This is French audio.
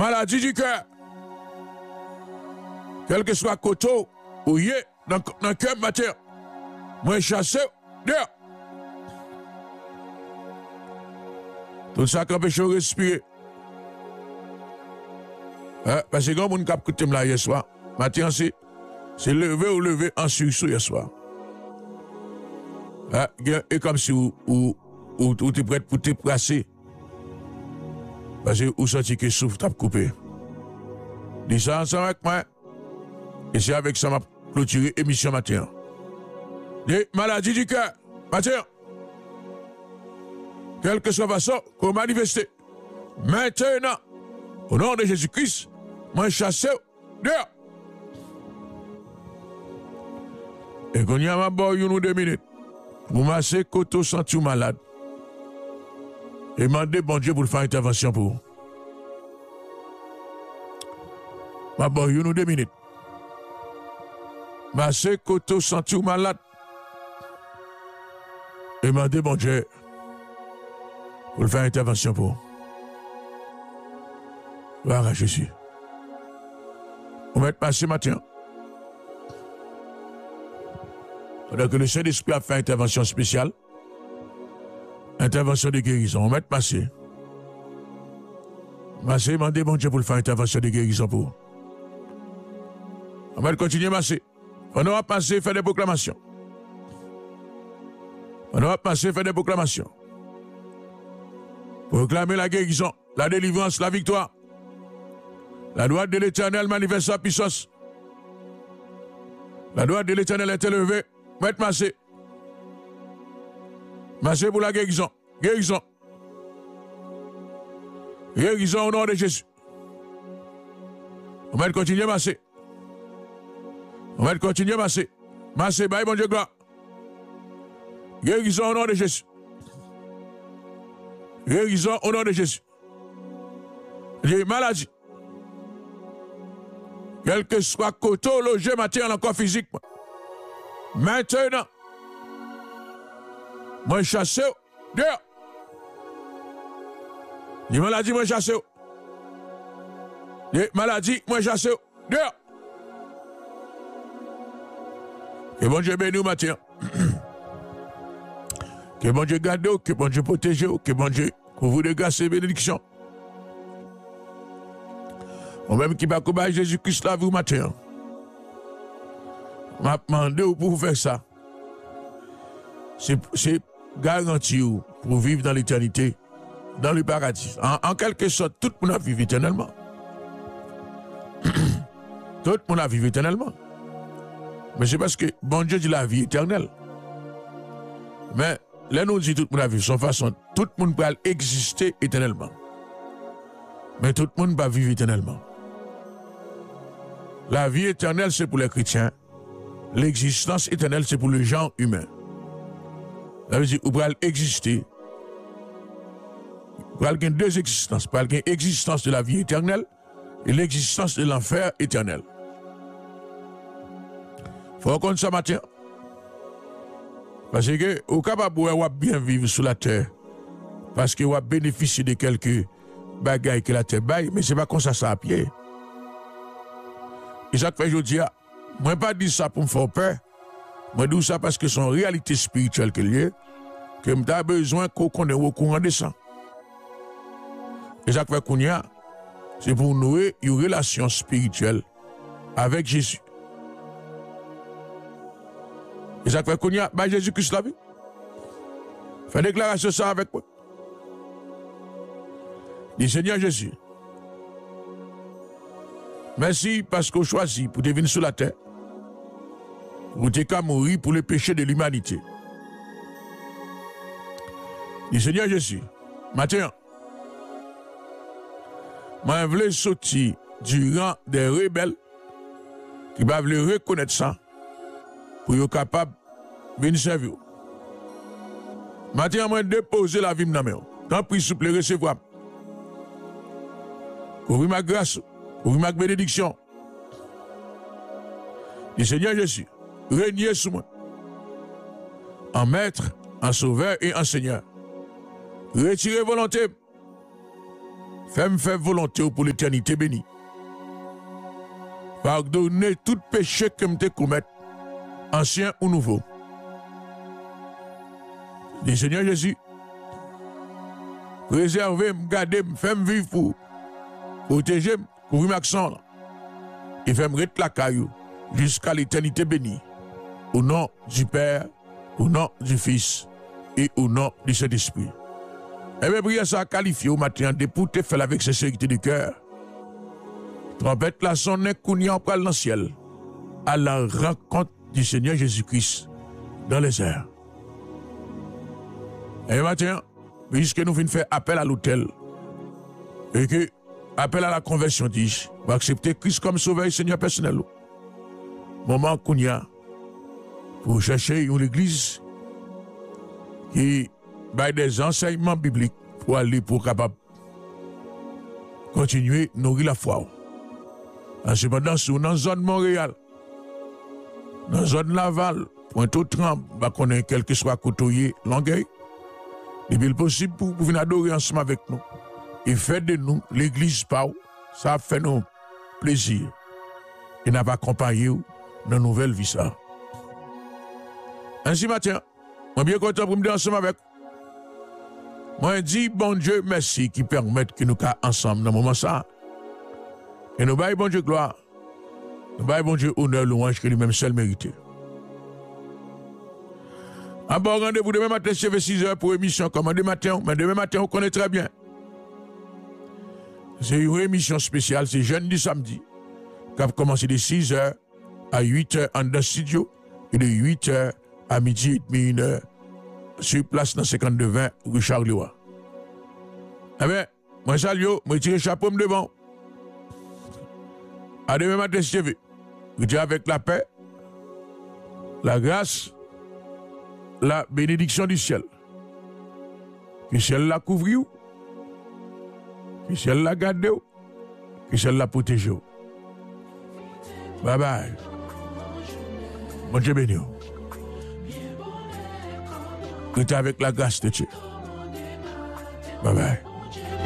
maladie du cœur, quel que soit côté ou yé dans le cœur matière, moi chassé dehors. Tout ça qui empêche de respirer. Parce que quand on a écouté là hier soir, matin c'est lever ou lever en sursaut hier soir. Et comme si ou tu es prêt pour te placer. Parce que vous sentez que le souffle t'a coupé. Dis ça ensemble avec moi. Et c'est avec ça que je clôturer l'émission matin. Des maladies du cœur, matin. Quelle que soit la façon qu'on manifeste. Maintenant, au nom de Jésus-Christ, moi chasse dehors. Et qu'on y a ma boy, une ou 2 minutes. Vous massez côté senti malade. Et demandez bon Dieu pour faire intervention pour vous. Ma boy, une ou 2 minutes. Massez côté senti malade. Et demandez bon Dieu pour faire intervention pour vous. Gloire à Jésus. On va être passé matin. Pendant que le Saint-Esprit a fait intervention spéciale, intervention de guérison, on va être passé. Massé, demandez bon Dieu pour faire intervention de guérison pour vous. On va continuer à masser. On va passer faire des proclamations. On va passer faire des proclamations. Proclamer la guérison, la délivrance, la victoire. La droite de l'Éternel manifeste sa puissance. La droite de l'Éternel est élevée. On va être massé. Massé pour la guérison. Guérison. Guérison au nom de Jésus. On va continuer à masser. On va continuer à masser. Masser, bye, bon Dieu, gloire. Guérison au nom de Jésus. Guérison au nom de Jésus. J'ai maladie. Quel que soit côté logé, matière, encore physique. Maintenant, moi chasse dehors. Les maladies, moi chasse. Les maladies, moi chasse dehors. Que bon Dieu bénisse matin. Que bon Dieu garde, que bon Dieu protège, que bon Dieu couvre de grâce et bénédiction. On même qui va combattre Jésus-Christ là vous matin. M'a demandé pour vous faire ça. C'est garanti pour vivre dans l'éternité, dans le paradis. En quelque sorte, tout le monde a vécu éternellement. Tout le monde a vécu éternellement. Mais c'est parce que bon Dieu dit la vie éternelle. Mais là, nous dit tout le monde a vécu son façon. Tout le monde peut exister éternellement. Mais tout le monde va vivre éternellement. La vie éternelle, c'est pour les chrétiens. L'existence éternelle, c'est pour le genre humain. Ça veut dire, vous pouvez exister. Vous pouvez avoir 2 existences. Vous pouvez avoir l'existence de la vie éternelle et l'existence de l'enfer éternel. Il faut qu'on ça matin. Parce que vous êtes capable de bien vivre sur la terre. Parce que vous bénéficiez de quelques bagailles que la terre baille, mais ce n'est pas comme ça à pied. Et ça fait je dis, moi pas dire ça pour me faire peur. Moi dis ça parce que c'est une réalité spirituelle que lié, que j'ai besoin qu'on connaisse au courant de ça. Et ça fait qu'on y a, c'est pour nouer une relation spirituelle avec Jésus. Et ça fait qu'on y a, bah Jésus-Christ la vie. Fais déclaration ça avec moi. Dis Seigneur Jésus. Merci parce qu'on choisit pour devenir sur la terre. Pour te mourir pour les péchés de l'humanité. Dis Seigneur Jésus, matin, je voulais sortir du rang des rebelles qui doivent reconnaître ça pour être capable de venir servir. Matin, je déposer la vie de ma mère. Tant pis, souple, recevoir. Ouvrir ma grâce. Ouvre ma bénédiction. Le Seigneur Jésus, régnez sur moi. En maître, en sauveur et en seigneur. Retirez volonté. fais-moi faire volonté pour l'éternité bénie. Pardonnez tout péché que je commettre, ancien ou nouveau. Dis Seigneur Jésus, préservez, gardez, faites-moi vivre pour protéger, couvrir ma accent et faites-moi rester la caillou jusqu'à l'éternité bénie. Au nom du Père, au nom du Fils et au nom du Saint-Esprit. Et bien, prière ça qualifié au matin, pour te faire avec sincérité du cœur. Trompette la sonne kounia pral dans le ciel, à la rencontre du Seigneur Jésus-Christ dans les airs. Et matin, puisque nous venons faire appel à l'autel, et que appel à la conversion dit, pour accepter Christ comme sauveur et Seigneur personnel. Moment kounia, pour chercher une église qui a des enseignements bibliques pour aller pour capable continuer à nourrir la foi. En cependant, si dans la zone Montréal, dans la zone Laval, Pointe-aux-Trembles, qu'on ait quel que soit côtoyé, Longueuil, il est possible pour venir adorer ensemble avec nous et faire de nous l'église Pau, ça fait nous plaisir et n'a pas accompagné dans une nouvelle vie ça. Ainsi matin, je suis bien content pour me dire ensemble avec vous. Moi, je dis, bon Dieu, merci qui permet que nous soyons ensemble dans ce moment ça. Et nous baillons bon Dieu gloire. Nous baillons bon Dieu honneur, louange que lui-même seul mérité. À bon rendez-vous demain matin, c'est 6h pour émission comme demain matin. Mais demain matin, on connaît très bien. C'est une émission spéciale, c'est jeune du samedi. Qui a commencé de 6h à 8h en dans le studio. Et de 8h à midi et demi, 1h, sur place dans 52-20 Richard Leroy. Eh bien, moi salue, moi tire le chapeau devant. À demain matin, si tu veux. Je dis avec la paix, la grâce, la bénédiction du ciel. Que le ciel la couvre, que le ciel la garde, que le ciel la protège. Bye bye. Bon Dieu béni. Restez avec la grâce de Dieu. Bye bye.